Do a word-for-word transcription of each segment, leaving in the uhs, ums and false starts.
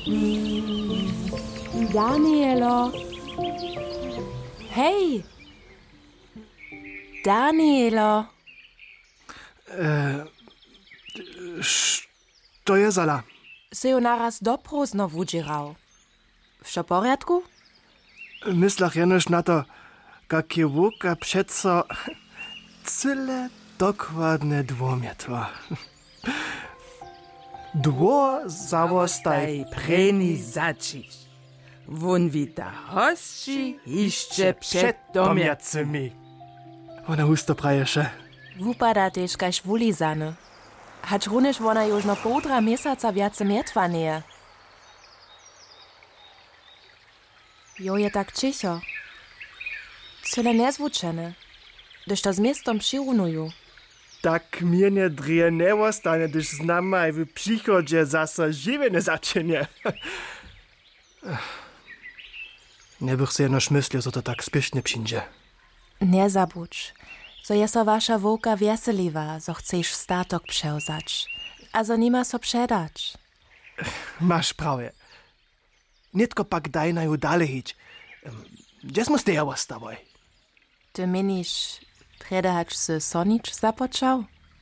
Danielo. Hej! Danielo. E, što je zala? Se jo naraz doprozno wudzierał. Wszo porядku? Myslach jenož na to, kak je łuka przeco cyle dokładne dwomietła. Dwo zawostaj preni začiš. Won wita hosci, jeszcze przed domiacymi. Ona husto praješe. Wupada też kaž wulizany. Hać runiš wona już no półtora miesiąca wiace mietwa nie. Jo je tak cicho. Cyle nezvučene. Gdyż to z miestom přirunuju. Tak mir nie drije ne ostane, gdyż z nama i w przychodzie zasa żywienie zaczynie. Nie bych se jenož myslil, że to tak spiesznie przyjdzie. Nie zabudź, so je so wasza wołka wieseliwa, so chcesz statok przełzać, a so nima so przedać. Masz prawie. Nitko pak daj na ju dalej hić. Gdzieś mu stejało z tobą? Ty minisz, predać se sonić zapoczął?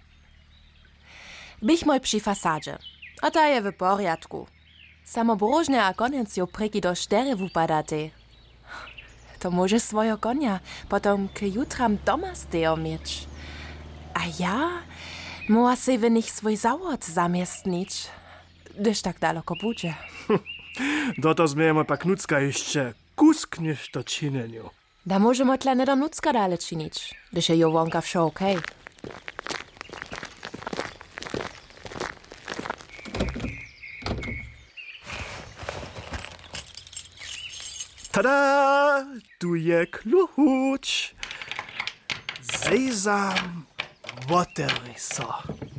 Bych moj przy fasadzie, a ta je w porядku. Samobrożnie a koniec jo preki do cztery wupadate. To może swojo konia, potom k jutram doma stejo mieć. A ja moa se w nich swój zawód zamiestnić, gdyż tak daleko budzie. Do to zmiejemy pak nucka jeszcze kuskniesz to čineniu. Da możemy tla nie do nucka dale činić, gdyż je jo wonka wszo okej. Okay. Tada! Tu je klucz. Sesam, otevri so.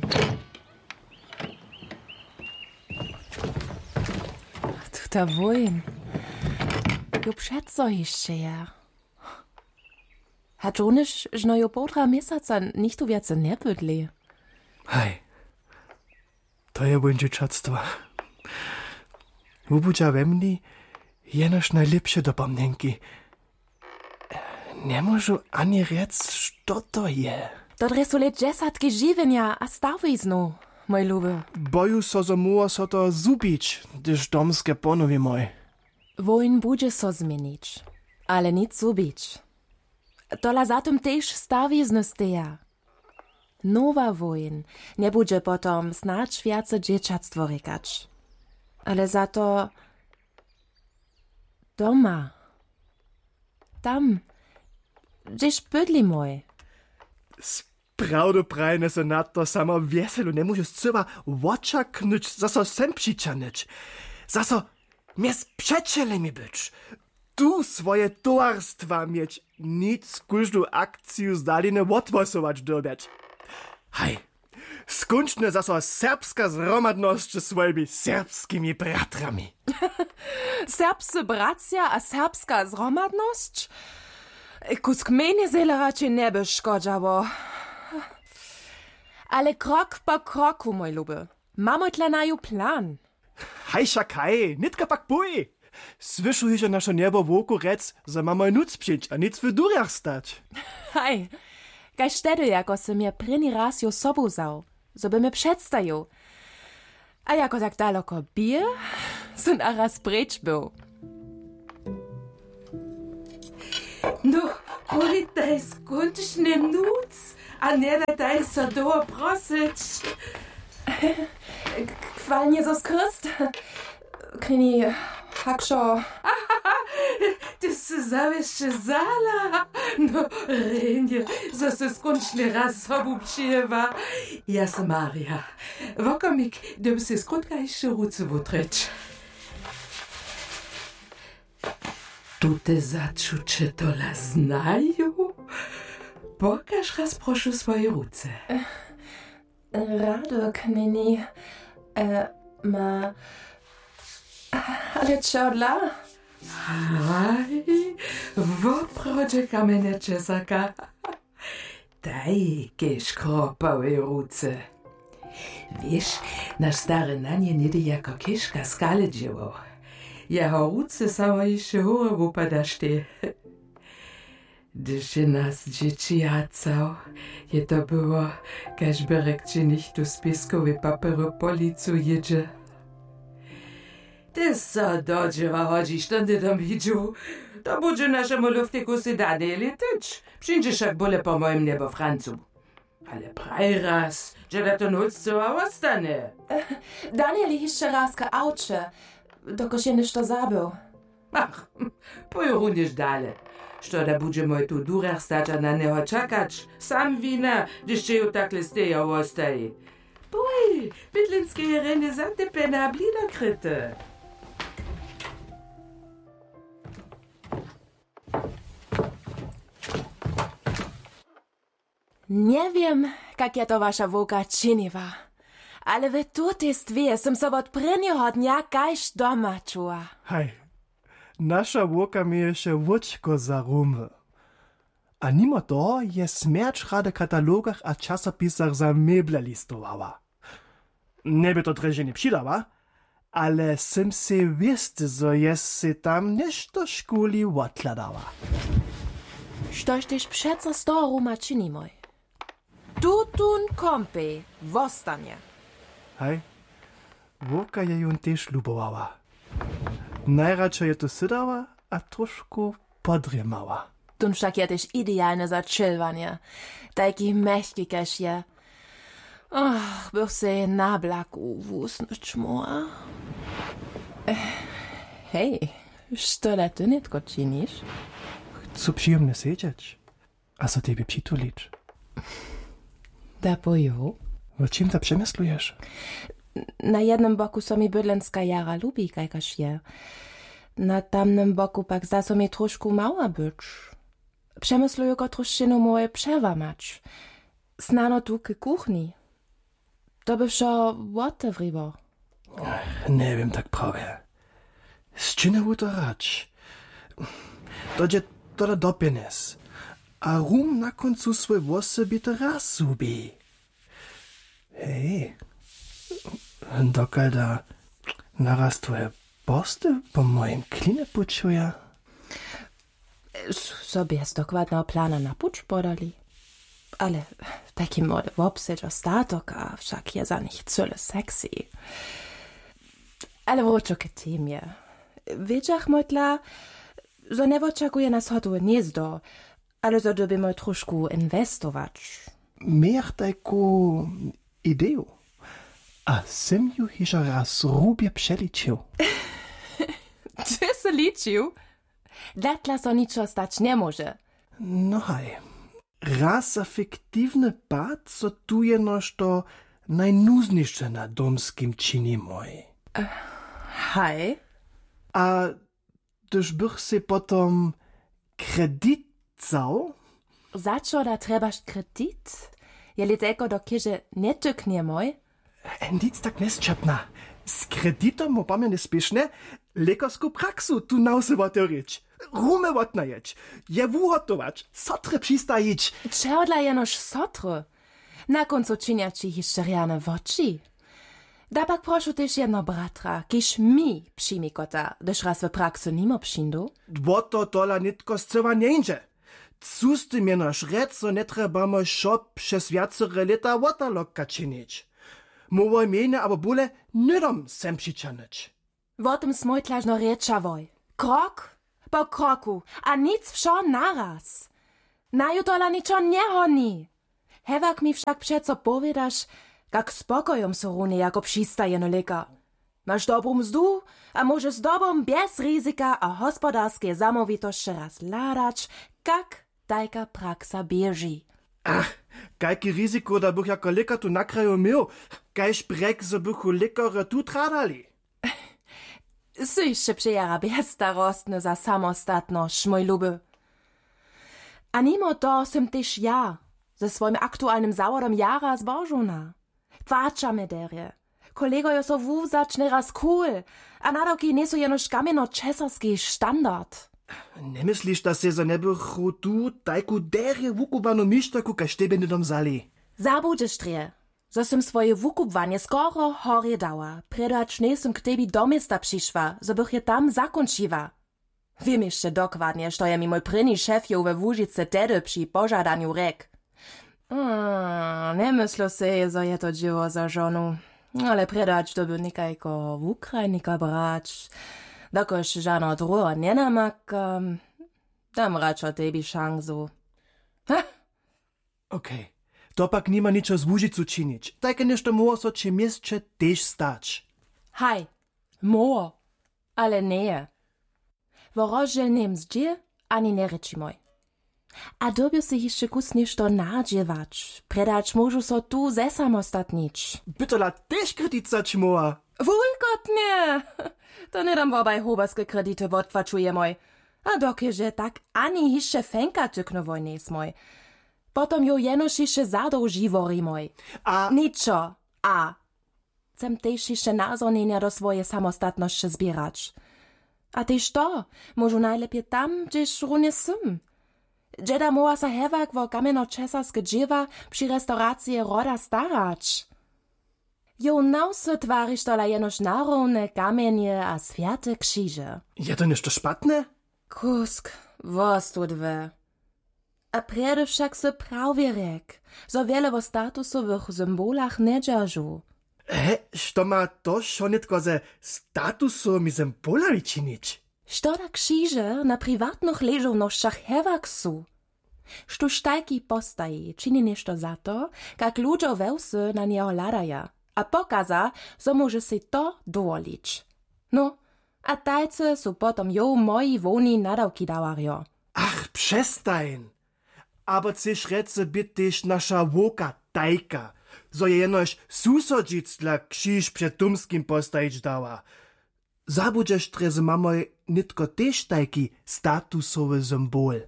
Ta wojn. Jo przeco jeszcze ja. Hat żonisz, że no jo półtora miesiąca nicht tu więcej nie bydli. Hej, to je będzie czactwo. Ubudzia we mnie jenoż najlepsze dopomnienki. Nie możu ani rec, co to je. To dresu let dziesiątki żywienia a stawiznu, mój luby. Boju so zo muo so to zubić, gdyż domskie ponowi moj. Wojn bude so zmienić, ale nic zubić. Tola zatem też stawiznu steja. Nowa wojn nie bude potom snadź więcej dzieciactwo rekać. Ale za to doma. Tam, gdzieś bydli moj. Sprawdu prajne se na to samo wieselu, nie musisz cyba oczaknąć, zaso sem přičanić. Zaso mies przecielemi być. Tu swoje towarstwa mieć, nic każdą akcję z daline odwosować dobiać. Hej, skończne zaso serbska zromadność z swoimi serbskimi bratrami. Serbscy bracia a serbska zromadność? Kusk mnie zele raczej nie by szkodzało. Ale krok po kroku, mój luby. Mamy dla naju plan. Hej, szakaj, nitka pak buj. Słyszu jeszcze nasze niebo woku rec, że mamy nuc przyjść, a nic w durach stać. Hej, kaj wtedy, jako se mnie pryni raz jo sobu zał, so by me przedstawił. A jako tak daleko bier, so naraz precz był. No, boli daj skończny nuc, a nie daj so doło prosić. Chwalnie zos Christ. Krini, hakszo. Ty se zawieszcie zala. No, Renie, zo se skończny raz sobu przyjewa. Ja se Maria. Wokomik, dym se skrótka jeszcze ruce wutreć. Tu te zaczucie tola znają? Pokaż raz proszę swoje ruce. Rado, Knini. E, ma... Ale čo dla? Aj, woprodzie kamienie czesaka. Daj, jakieś kropowe ruce. Wiesz, nasz stary nanie niedy jako kiszka skale dzieło. Jeho ruce samo jeszcze hore upadašte. Gdyż je nas dzieci jacał, je to było, każ berek czy nichtu spiskowy papier po licu jedzie. Ty so do dziewa chodzisz, to ty tam widziu. To będzie naszemu luftiku si dalej liczyć. Przyjdziesz jak bole po moim niebo Francu. Ale praj raz, że da to noc co ostane. Daniel jeszcze raz ka aucze, dokoż je ništo zabył. Ach, pojruniš dalej. Što da bude moj tu durach stać, a na neho čakać. Sam wina, gdyż cię ju takle steja ostaje. Boj, bydlinskie jerenie zatepene a blida kryte. Nie wiem, jak je to wasza wółka czyniła, ale wy tutaj stwie som so od prynjeho dnia kajś doma czuła. Hej, nasza łoka mi jeszcze łuczko za rumy. A mimo to je smierć rade katalogach a czasopisach za meble listowała. Nie by to treże nie przydała, ale sim se wiesty, zo jest se tam nešto szkuli odkladała. Štož tyś przeco z toho ruma czyni moj? Tutun kompy, wostanie. Hej, łoka je ją też lubowała. Najradšej je tu sydała, a trošku podrymała. Tun však je tyś idealne za chilwanie. Taki mechki kaž je. Ach, bych se na blaku wusnąć moa. Hej, što da ty nitko czynisz? Chcę przyjemnie siedzieć, a so tebe przytulić. Da pojo? O czym to przemyslujesz? Na jednym boku so mi bydlenska jara lubi, kajkaż je. Na tamnym boku pak zda so mi troszku mała być. Przemysluję go troszczynu moje przerwamać. Snano tu k kuchni. To by wszo otewriło. Nie wiem tak prawie. Z czym to rać? To je to da dopienes. A rum na końcu swój włosy bite raz zubi. Hej, dokal da naraz twoje posty po moim klinie puczuje. Sobie z dokładnego plana na pucz podali. Ale taki młody wopsyć ostatok, a wszak je za nich cyle sexy. Ale wróćo k temie. Wiedziach motla, że nie oczekuje nas hotowe gniezdo, ale że dobimy troszkę inwestować. Miech taką ideę. A sim ju jeszcze raz rubie przeliczył. Ty se liczył? Datla so niczo stać nie może. No hej, raz efektywny pad, co tu je noż to najnuzniejsze na domskim czyni moj. Hej? A gdyż bych se potom kredit cał? Za co da trebaš kredit? Jeli tylko do kieže nie tyknie moj? Nic tak nesčapna. Z kreditom mo pamiętne spieszne lekarsku praksu tu nausywatorić. Rumy odnajeć, je wuhotować, sotre przystajić. Czego dla jenoż sotry? Na końcu czynia ci hiszczeriane w oczy. Da pak proszę też jedno bratra, kiż mi przyjmi kota, gdyż raz w praksu nimo przyjdu. Dwoto tola nitko zcywa nie indzie. Cóż ty mnie noż rec, so nie trebamo szop przez wiacore lata waterlokka czynić. Moje mienie aber bóle nydom sem přičanić. O tym smojtlażno riečavoj. Krok po kroku, a nic wszo naraz. Na jutola niczo nie honi. Hewak mi wszak przeco powiedasz, jak spokojom so runie jako przystajeno leka. Masz dobrą mzdu, a możesz z dobą bez ryzyka a hospodarskie zamówitości raz ladać, jak tajka praksa bieży. Ach, kajki ryzyko da bych jako lekar tu na kraju miał, kajś brek, so bychu lekare tu tradali. Syjsze przyjara bez starostny za samostatność, mój luby. A mimo to sem też ja, ze swoim aktualnym zawodem jara zbożona. Płacza mederje. Kolego jo so wówzaczny raz cool, a nadoki nie so jeno szkamieno czesowski standard. Nie myślisz, dass se za ne bychu tu tajku derje wukubanu misztaku, kaž tebe nydom zali? Zabudzisz trie. Zo som swoje wukupwanie skoro horje dała, predać nie som k tebi do miasta przyszła, zo bych je tam zakończyła. Wiem jeszcze dokładnie, što je mi mój pryni szefjo we Łužice tedy przy pożadaniu rek. Mm, nie myślę sobie, że je to dzieło za żonu, ale predać to by nikajko w Ukrajnika brać, dokoż żano druga nie namaka, dam raczej tebi szansu. Ha! Okej, okay. To pak nima ničo z Łužicu činić. Tajke nešto moło so če mieście tež stać. Haj, mo, ale nie. Worożelnym zdzie, ani nie reči moj. A dobie se jeszcze kus nešto nadziewać, predać możu so tu zesamostatnić. Bytola tež kriticać moła. Wulkotnie! To nie dam wobaj hoberskie kredyty wotwaczuje moj. A dokieże tak ani jeszcze fenka tyknowoj nes moj. Potom jo jenož jeszcze zadłuży wori moj. A... Niczo. A. Chcem też jeszcze nazornienia do swojej samostatności zbierać. A tyż to, może najlepiej tam, gdzieś runie sym. Dżeda moła sa hewak wo kamieno-czesarskie dziewa przy restauracji Roda starać. Jo nausy twarisz tola jenoż narowne kamienie a świate krzyże. Je to nešto špatne? Kusk, was tu dve. A prede však se prawie rek, zo wiele wo statusowych symbolach nie dzierżu. He, što ma to šonitko ze statusom i symbolami činić? Što da krzyże na prywatnych leżownościach hewak su. Što štajki postaji čini nešto za to, kak ludzie wełsy na niego ladaja, a pokaza, zo może si to dowolić. No, a tajce su potom jo moi woni nadawki dawario. Ach, przestań! Aber chceš rece byt tež nasza woka tajka, zo je jenož susodzic dla krzyż przed Tumskim postajić dała. Zabudžeš treze mamoj nitko tež tajki statusowy symbol.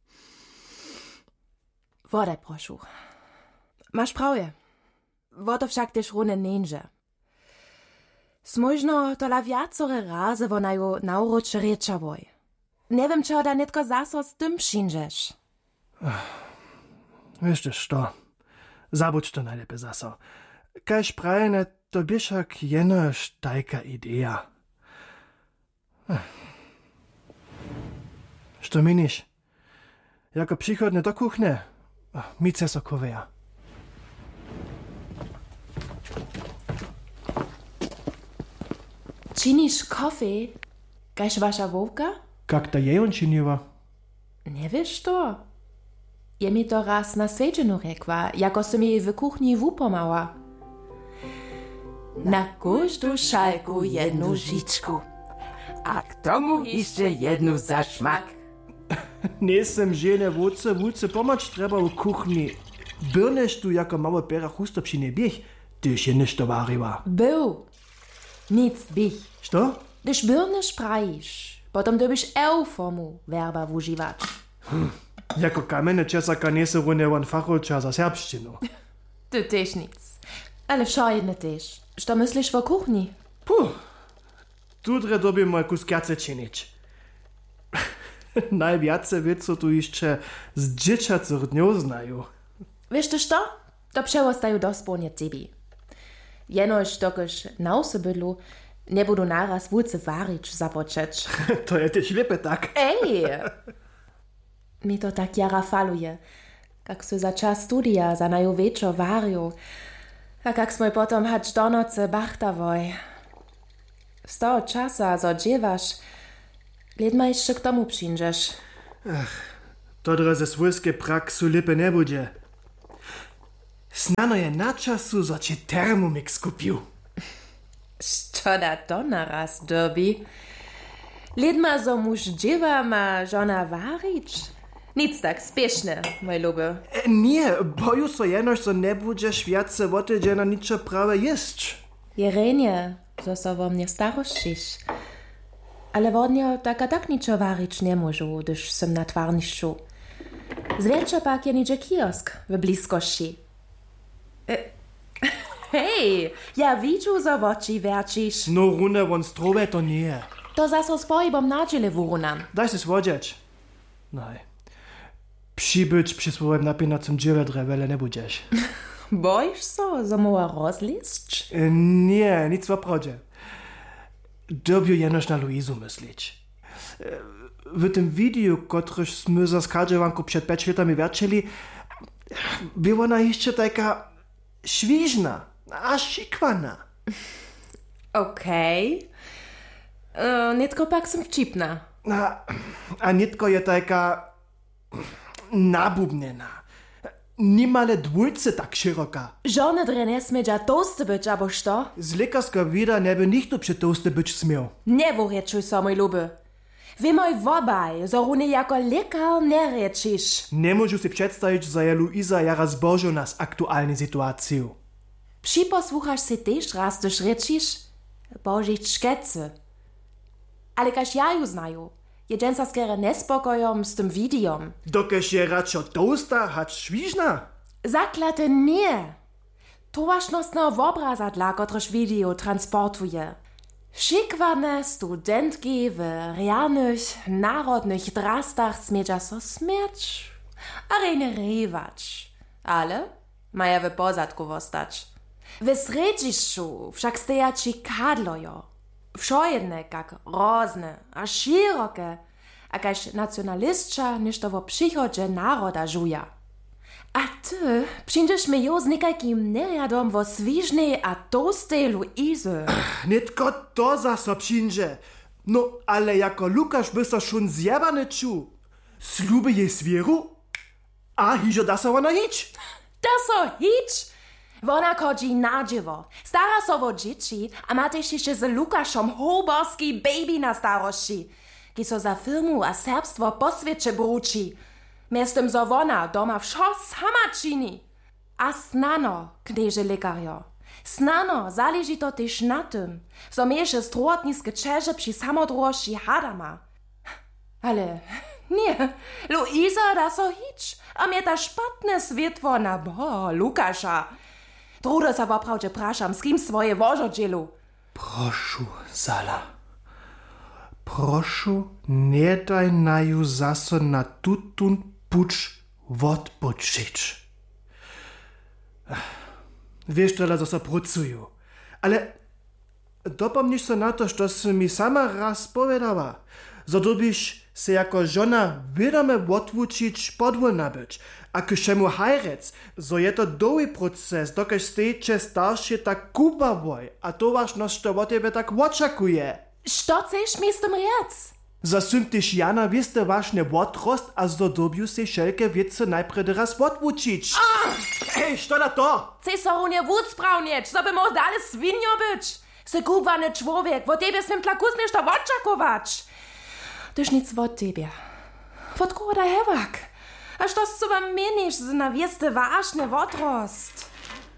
Wodaj, prošu. Masz prawie. Woto však tež rune nenže. Smožno tola viacore razy wonajo nauroče rečavoj. Nie wiem, čo da nitko zaso z tym přinžeš. Wiesz też to. Zabudź to najlepiej zaso. Kaž prajene, to bieszak jenož tajka idea. Što miniš? Jako przychodne do kuchne? Mi ceso koveja. Činiš kafe? Kaž vaša wowka? Kak ta je on činiła? Nie wiesz to? Je mi to raz na svedženu rekła, jako se mi w kuchni wupomała. Na każdą szalku jedną żiczku, a k tomu jeszcze jednu za szmak. Nesem žene wódce, wódce pomać treba w kuchni. Byrneš tu jako małe pera chusto przy nie biech, tyż je nešto wariła. Był. Nic bich. Što? Gdyż byrneš prajisz, potom dobyš eł formu verba wużywać. Hm. Jako kamene česaka nese rune van fachowča za serbščinu. Tu też nic. Ale wczoraj jedne też. Co myślisz o kuchni? Puh, tudre dobie moj kus kjace činić. Najwiace wiedzą tu jeszcze z dzieciacych dniów znają. Wiesz też to? To przełostają do spłonie ciebie. Jenoż dokoż na osobydlu nie budu naraz wódce warić zapoczeć. To je też lepiej tak. Ej! Mi to tak jara faluje, kak su za czas studia za naju wieczor wariu, a kak smoj potom hać do nocy bachtawoj. Z toho czasa, zo dziewasz, led ma jeszcze k tomu přinžeš. Ach, to ze swojskie praksu lepiej nie będzie. Snano je na czasu, zo ci termomix kupił. Što to naraz dobi? Led ma zo muž dziewa ma żona warić? Nic tak spieszne, mój luby. E, nie, boju so jenož, zo ne budeš viace wotydzie na niczo prawe jeść. Jerenie, zo so wo mnie starościsz. Ale wodnio tak a tak niczo warić nie możu, gdyż sem na twarniszczu. Zwietrze pak je nidzie kiosk w bliskości. E, hej, ja widzę, zo w oczy wercisz. No rune von strobe to nie. To zaso z pojibom nadziele wurunam. Daj se swodzieć. Naj. Przybyć przy swoim napinacym dziewe drewele nie budeš. Boisz so, że moja rozliść? E, nie, nic w oprodzie. Dobiu jenoż na Luizu myśleć. E, w tym widiu, kotryż sme za skadżewanku przed pięć latami wierczyli, była ona jeszcze taka świżna, a szikwana. Okej. Okay. Nitko pak som wcipna. A, a nitko je taka nabubnena. Nimale dwójce tak široka. Żony dre nie smedza toasty być, abo što? Z lekarska vida ne by nichto przy toasty być smiał. Nie wurečuj so, mój luby. Wy moj wobaj, zo runy jako lekar nie rečiš. Nie możu si przedstawić, że je Luisa jara zbożu nas aktualnej sytuacji. Připosłuchaš si tež raz, dož rečiš? Božić škece. Ale kaž ja ju znaju, je dženca skere nespokojom z tym videom. Dokež je račo toasta, hač švižna? Zaklate nie. Towažnostného obraza dla, kotrež video transportuje. Šikwane studentki w realnych, narodnych drastach smedza so smierć, a rejne rewać. Ale maja w pozadku wostać. W sredzišću však stejači kadlojo. Všojedne, kak rozne a široke, a kaž nacionalistča nešto vo přichodže naroda žuja. A ty přijdeš mi jo s nekajkim neriadom vo svižnej a toastej Luizy. Nitko to zaso přinže. No, ale jako Lukaš by so šun zjebane ču. Slubi jej svieru? A hižo da so ona hič? Da so hič? Wona chodzi na dziewo, stara so wo dzieci, a ma też jeszcze z Lukaszom hoborski baby na starości, ki so za firmu a serbstwo po świecie bruči. Miestem so wona doma wszo sama čini. A snano, knieże lekarjo, snano zależy to też na tym, so miesze strotniske czerze przy samodrożsi hadama. Ale nie, Luisa da so hič, a mnie ta szpatne światło na bo Lukasza. Trudo sa woprawdźe praszam, z kim swoje wożo dzielu. Proszu, Zala. Proszu, nie daj na ju zaso na tutun pucz wodpoczyć. Wiesz, tole, co so pracuju. Ale dopomnisz so na to, što si mi sama raz povedała. Zodobiš se jako žona widome wotwučić podwólna być. A kyšemu hajrec, zo je to długi proces, dokež stejče staršie tak kubavoj, a to važnost, što od tebe tak očakuje. Što chceš mi s tym rec? Za sym tyž Jana viste vašne wotrost, a zodobiu se šelke věce najprede raz wotwučić. Ah! Ej, što na to? Chceš so runie wód sprawnieć, so by mógł dalej swinio być. Se kubany człowiek, wo tebe smym tlakus ništo očakować. Tyż nic od tebe. Wod kogo da hewak? A što so wam meniš z na wieste ważne wotrost?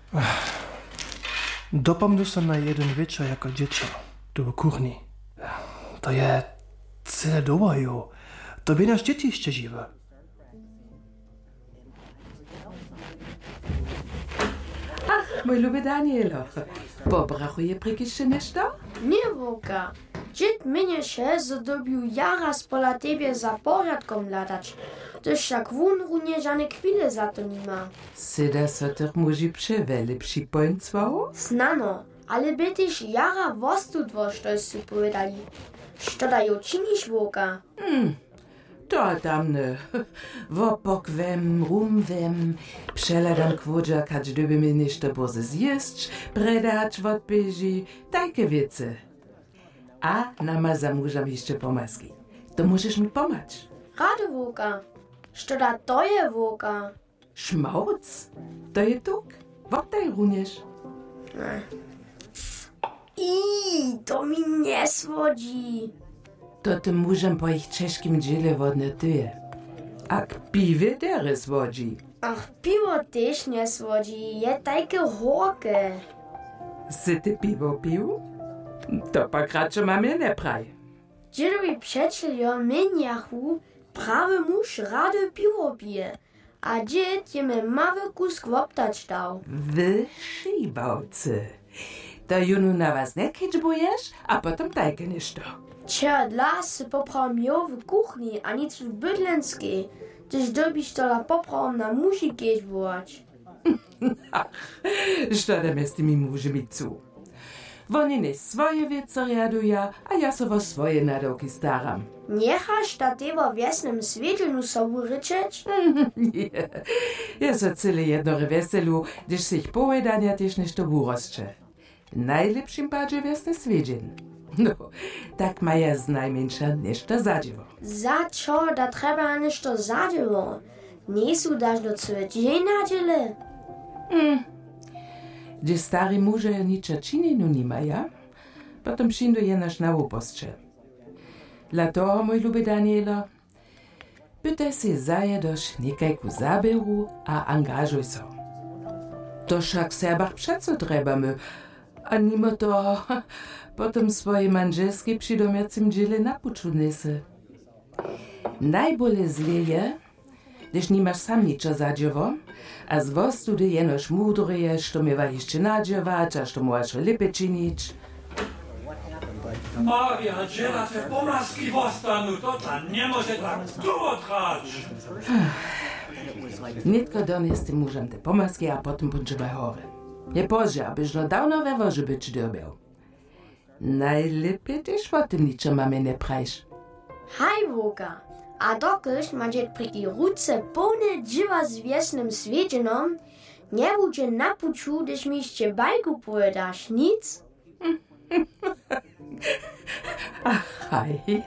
Dopomnę se na jeden wieczór jako dziecko, tu w kuchni. To je cyle doboju. To by nasz dzieci jeszcze żywe. Ach, mój luby Danielo, pobrachuje prikiście nešto? Nie, Wołka. Dzied mnie się zodobił jara spola tebie za porядkom latać. Toż však wun runie żadne chwile za to nie ma. Syda so tych muži przewele przypońcwało? Znano, ale by też jara wostu dwo, što si povedali. Što da jo činiš, Wołka? Hmm, to tam ne. Wopokwem, rumwem, przeladam kwodzia, kacz doby mi nešto boze zjeść, predać wodbieži, takie wiece. A namazam mužam jeszcze pomaski. To możesz mi pomać. Rade, Wołka. Što da to je, Wołka? Schmauz? To je tuk? Wodaj runiesz. I to mi nie swodzi. To tym mużem po ich czeskim dziele wodne tyje. A k piwie dere swodzi. Ach, piwo też nie swodzi. Je takie horke. Si ty piwo pił? To pak radšo mamie ne praj. Dziedowi przeczelio meniachu prawy muž rady piwo pije. A dzied je me mały kusk woptać dał. Wy szybałcy. To junu na was nie kedźbujesz, a potem tajke ništo. Cia dla se poprawam jo w kuchni, a nic w bydlenskiej. Tyż dobisz to la poprawam na musi kedźbować. Što da me s tymi mužemi cu? Oni ne svoje wiece riaduja, a ja so vo swoje nadawki staram. Niechaš da ty vo wiesnym swiedźenu sobu ryczeć? Nie, ja so cyle jednore weselu, gdyż sich pojedania też nešto wurosće. Najlepszym padzie wiesny swiedzien. No, tak maja znajmniejsza nešto zadziwo. Za čo da treba nešto zadziwo? Nisu daš do cyle dzień na dziele? Mm. Gdzie stary muže niča činjenju nimaja, potom přindo je naš na opostče. Dla toho, mój lubi Danielo, pytaj si zajedoš nekajku zaberu a angažuj so. To však serbach přeco trebamy, a mimo toho potom svoje manželske při domácim džile napuču nese. Najbole zle je, gdyż nimaš sam ničo zadziwo, a z wostudy jenoż mudrujesz, što miewa jeszcze nadziewać, a što możesz lepiej czynić. Maria, dziela te pomaski wostanu, to ta nie może tak długo trwać. Nitko donie z tym mużem te pomaski, a potem pończywa chory. Nie pozже, abyś no dawno we woży być dobiał. Najlepiej też o tym niczym mamy nie prajsz. Hej, Woka. A dokiż macie pri tej ruce pełne dziwa z wiesnym swiedzienom, nie będzie na puczu, gdyż mi jeszcze bajku pojedasz, nic? Hej.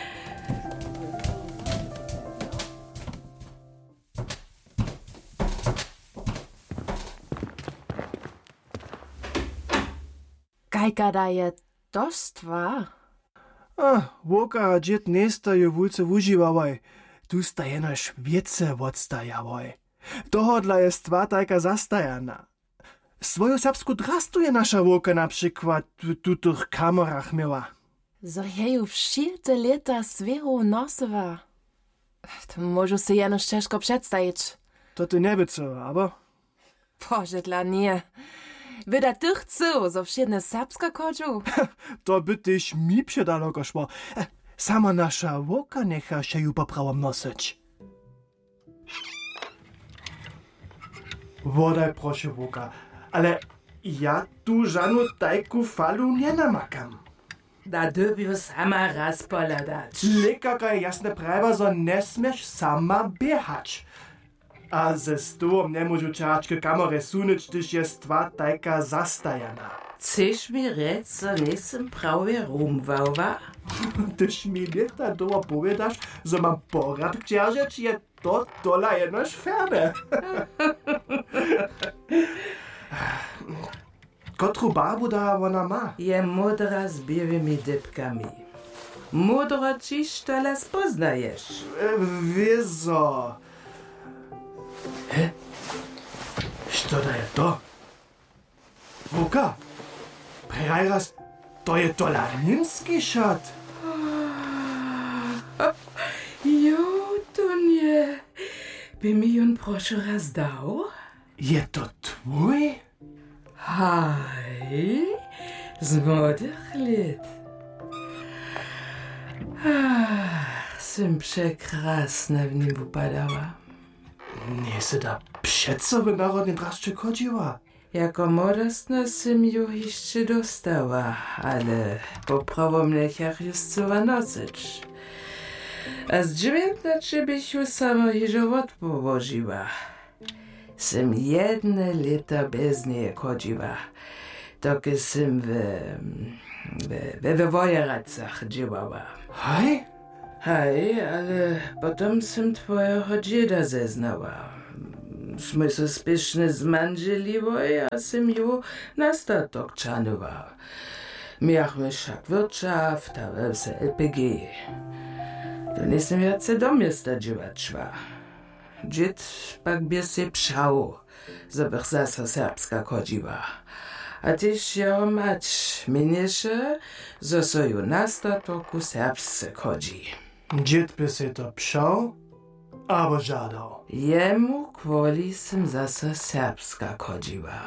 Kajka daje dostwa. A, Woka a džet nestajo wulce wužiwałaj. Tu stajenož wiece wodstajałoj. Tohodla je stva tajka zastajana. Swoją serbsku drastu je nasza Woka na przykład w tutych kamerach miała. So jeju wszilce leta sveru nosewa. To możu se jenož ciężko przedstawić. To ty nie by co, aber? Boże, dla nie. Wyda tych chcą, so wszedne serbska kodżu. To by tyś mi przedaleko szło. E, Sama nasza Woka necha się ju poprawom nosić. Wodaj proszę, Woka, ale ja tu żadną tajku falu nie namakam. Da dobiu sama raz poladać. Lekaka jasne prawa, że nie smiesz sama biehać. A ze stołom nie możu ciaczkę kamerę sunąć, gdyż jest twa tajka zastajana. Chcesz mi rec, że nisem prawie rumwałwa? Tyś mi lata doła powiedasz, że mam porad księżyc, je to dola jednoż ferne. Kotru barbu da ona ma? Je modra z białymi dybkami. Modro ciś to las poznajesz. E, wieso. He? Što da je to? Woka, prejraz, to je dola nimski šat. Jo, to nie. By mi on proszę raz dał? Je to twój? Hej, z młodych lat. Ach, jsem przekrasna w nim upadała. Nie se da přeco by narodnie draszczy chodziła. Jako młodostna jsem ju jeszcze dostała, ale po prawomleciach jest co nosić. A z dziewiętnaczy byś ju samo i żywot położyła. Jsem jedne lata bez niej chodziła, doki jsem we, we, we, we wojeracach działała. Hej? Hej, ale potem jsem twojego dzieda zeznała. Jsme se spiesznie zmanželiwoj, a jsem ju na statok czanowa. Miachmy však wirtschaft, a welse L P G. To nie jsem jace do miasta dziewat szła. Dzied pak by się przał, żebych zasa serbska chodziła. A też jeho mać miniesze, że so ju na statoku serbsce chodzi. Dzied by se to pšał, aber żadał. Jemu kwoli sem zasa serbska chodziła.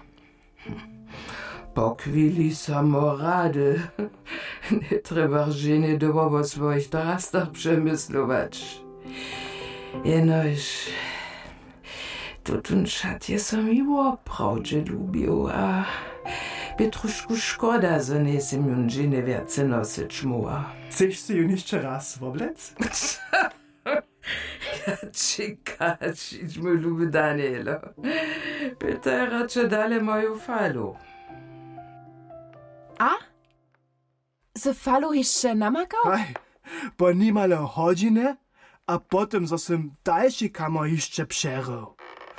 Po chwili samo rady. Nie trzeba żenie dobo o swoich trastach przemyslować. Jenoż Tutun šat je som i opravdźe lubił, a by trošku škoda, że nie sem jun dżiny więcej nosić muła. Chcesz si ju jeszcze raz woblec? Čekačić, mój lubi Danielo. Pytaj raczej dalej moją falu. A? Se falu jeszcze namakał? Hej, po nimale hodzinę, a potem zasem dalszy kamor jeszcze przerył.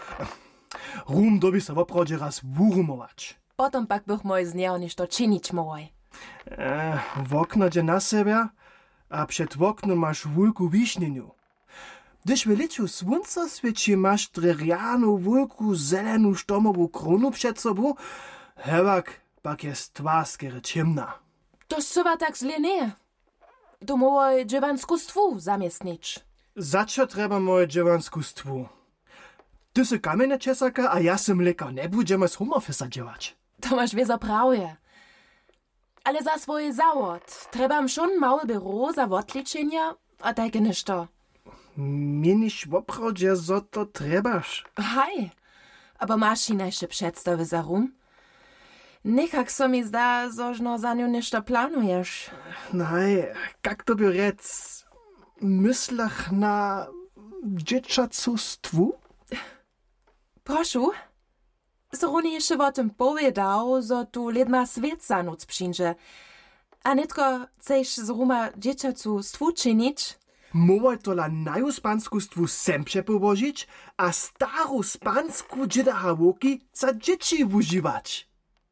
Rum dobi se woprawdźe raz wurumować. Potom pak bych moj z niego ništo činić mój. E, w okno dźe na sebe, a przed oknem masz wulku wiśnieniu. Gdyż w liczu słońca świeci masz drewnianą, wulku, zelenu, sztomową kronu przed sobą, hewak pak jest twarskere ciemna. To chyba tak zle nie. To moje dziewanskustwu zamiestnić. Za co trzeba moje dziewanskustwu? Ty si kamienne czesaka, a ja sem lekar. Nie będziemy z home office'a dziewać. To masz wiezo prawie. Ale za swój zawód trebam schon małe biuro za odliczenia, a takie ništo. Mnie niż woprawdźe, zo to trebasz. Hej, aber masz i najsze przedstawy za rum? Nekak so mi zda, zożno za nią ništo planujesz. Nej, jak to by rec? Myślach na dzieciacustwu? Proszu, so Roni jeszcze o tym powiedział, że tu ledma świat za noc przyjdzie. A nitko chcesz z Ruma dzieciacustwu czynić? Mój to la naju spanskustwu sem przepołożyć, a staru spansku dzieda hawoki za dzieci używać.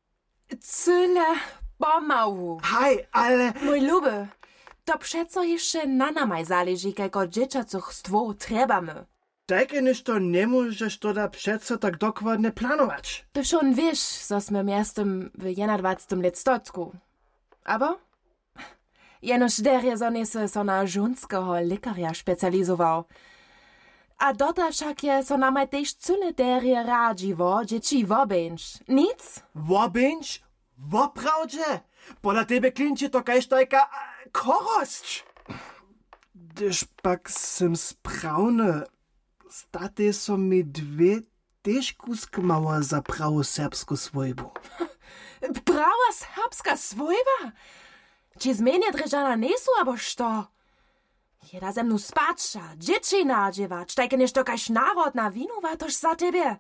Cyle pomału. Hej, ale... Mój luby, to przeco jeszcze na namaj zależy, jako dzieciacustwo trebamy. Takie niż to nie możesz to da przeco tak dokładnie planować. Ty schon wiesz, co sme miastem w dwudziestym letstotku. Aber? Jenoż derje zonie se so na żunskiego lekarja specjalizował. A dota však je so namaj tež cyle derje radziwo, dzieci wobędź. Nic? Wobędź? Woprawdźe? Pola tebe klincie to kajś tajka korość. Gdyż pak sem sprawny, state so mi dwie tež kusk mała za prawo serbsku swojbu. Prawa serbska swojba? Ci zmienię dreżana nesu, abo što? Jeda ze mnu spača, dzieci nadziewać, tajke nešto kaž narodna winowa, toż za tebe.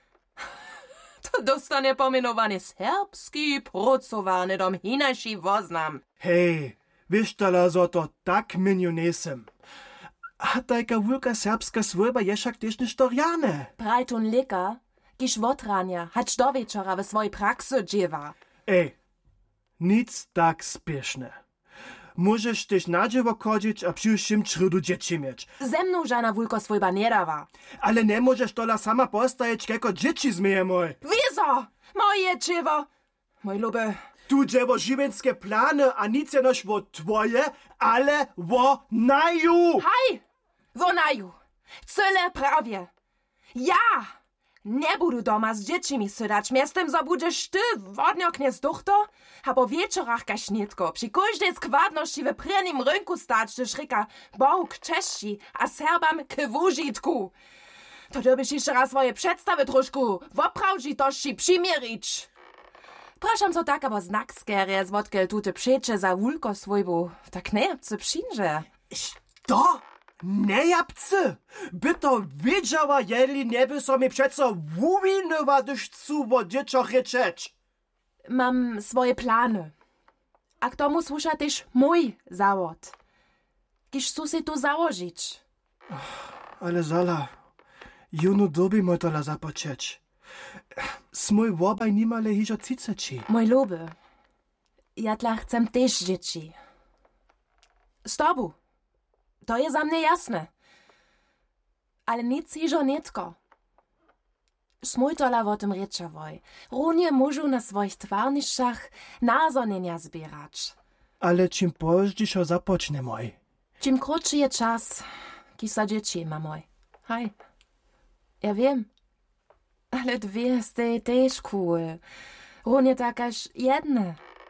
To dostanie pomenowany serbski procowany dom hinajší woznam. Hej, wiesz tala, zo to tak minio nesem. A tajka wulka serbska swojba je však tež nešto rjane. Prajtun lekar, kiž wotrania, hać do wieczora we swojej praksy dziewa. Ej, nic tak spieszne. Możesz też na dziewo chodzić, a przyjściem czrudu dzieci mieć. Ze mną żana wulko swojba nie dawa. Ale nie możesz tola sama postajeć, jako dzieci zmyje moj. Wieso? Moje dziewo. Mój luby. Tu dziewo żywenskie plany, a nic je noś wo twoje, ale wo naju. Hej! Wonaju! Cyle prawie! Ja nie budu doma z dziećmi sydać, miastem zabudziesz ty wodnioknie z duchto, a po wieczorach kaś nitko, przy każdej składności w prynnym rynku stać, gdyż ryka Bóg Czesi, a Serbam k wużitku. To dobyś jeszcze raz swoje przedstawy troszku w oprawdzitości przymierzyć. Proszę co tak, aber znak skerie, zwodkel tute przecze za wulko swojbu, tak nie chce przyjdzie. To? Nie japcy! By to wiedziała, jeli nie by so mi przeco wuwinowa, gdyż cu wo dzieciach ryczeć. Mam swoje plany. A k tomu słusza też mój zawód. Kiż chcę się tu założyć. Ale zala, juno dobi moj tola započeć. Smoj wobaj nimale hižo ciceci. Mój luby, ja tla chcem też dzieci. Z tobu. To je za mnie jasne. Ale nic hižo nitko. Smój tola o tym ryczawoj. Runie mużu na swoich twarniszach nazonienia zbierać. Ale czym poździšo započne moj? Czym krótszy je czas, ki sa dzieci ma moj. Hej, ja wiem. Ale dwie z tej też cool. Runie takaż jedne.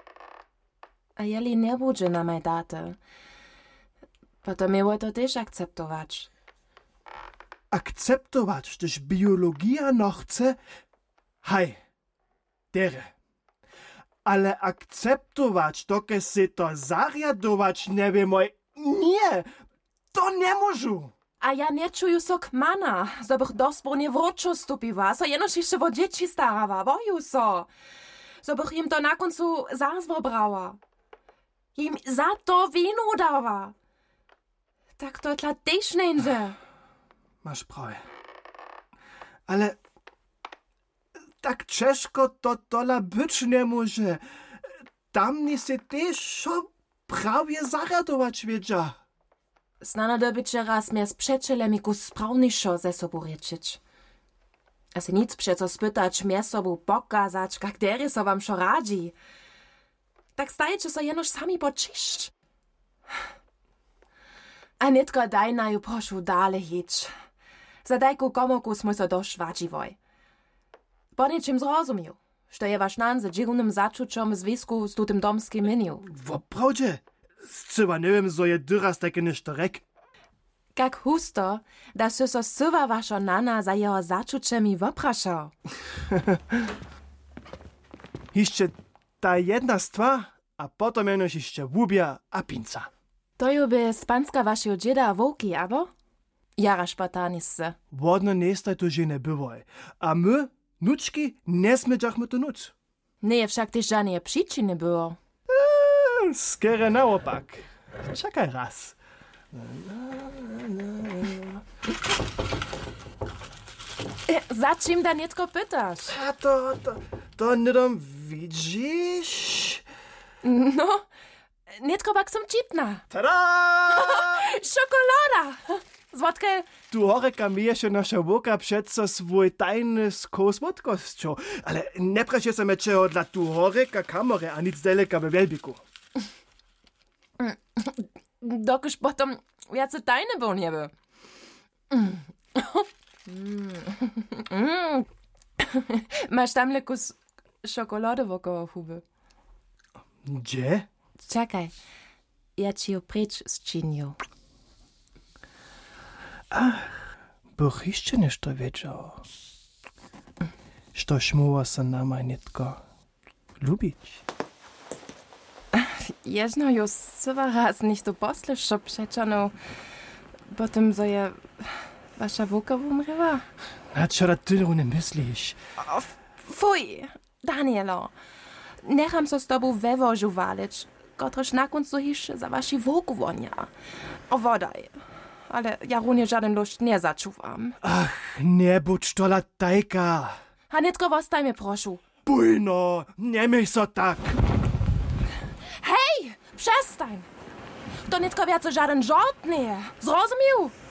A jeli nie będzie na mej daty, potem miło to też akceptować. akceptować, gdyż biologia no chce, haj, dere. Ale akceptować, doke si to zariadować nie wiem, moj, nie, to nie możu. A ja nie czuju so kmana, zo bych dosprownie wróčo stupiła, so jenož jeszcze o dzieci starała, boju so. So bych im to na końcu zazwobrała. Im za to wino dała. Tak to tla też nie idzie. Masz prawie. Ale tak ciężko to tola być nie może. Tam nie se też prawie zaradować wiedzia. Znano dobycie raz mnie z przyjacielemi kus sprawniejszo ze sobą rieczyć. A se nic przeco spytać, mnie sobą pokazać, jak dery so wam szo radzi. Tak stajecie so jenoż sami poczyszcz. A nitko daj na ju prošu dale hić. Za dajku komoku smo so došvađivoj. Po ničem zrozumił, što je vaš nan za dziwnym zaczuciom związku z tutym domskim miniu. Woprawdzie, chyba nie wiem, co je dyras takie niż rek. Jak husto, da se so sywa wasza nana za jeho zaczuciami wopraszał. Jeszcze ta jedna stwa, a potem jenoś jeszcze wubia a pinca. To ju by spanska waszego dzieda wołki, abo? Jara szpatanisce. Wodno nie staj to žene bywaj. A my, nučki, nie smydžachmy to nuc. Nie, wszak też żadnej przyczyny było. Eee, skoro naopak. Czekaj raz. E, za czym da nietko pytasz? A to, to, to nie dom widzisz? No, nietko bak som čipna. Tada! Czekolada! Zwodkę, Tu horeka mieješe nasza woka přeco svoj tajny skos wodkostčo. Ale ne praše se mečeho dla tu horeka kamore a nic daleka we Welbiku. dokiż potem jacy tajne był nieby. Mm. Mm. Masz tam lekus czekolady wokoło huby. Gdzie? Czekaj, ja ci ją precz zczynię. Bych jeszcze nešto wiedział. Što šmuwa se nama nitko lubić. Jeżno już chyba raz nicht do posłysz, że przeczano potem, że je wasza woka umrywa. A čo da ty nie myślisz? Fuj, Danielo, necham so z tobą wewożu walić, kotryż na końcu jeszcze za wasi woku wonia. O wodaj, ale ja runie żaden lust nie zaczuwam. Ach, nie budź to latajka. A nitko was mnie proszu. Bujno, nie myśl so tak. Hej, przestań! To nitko więcej żaden żart nie. Zrozumiał?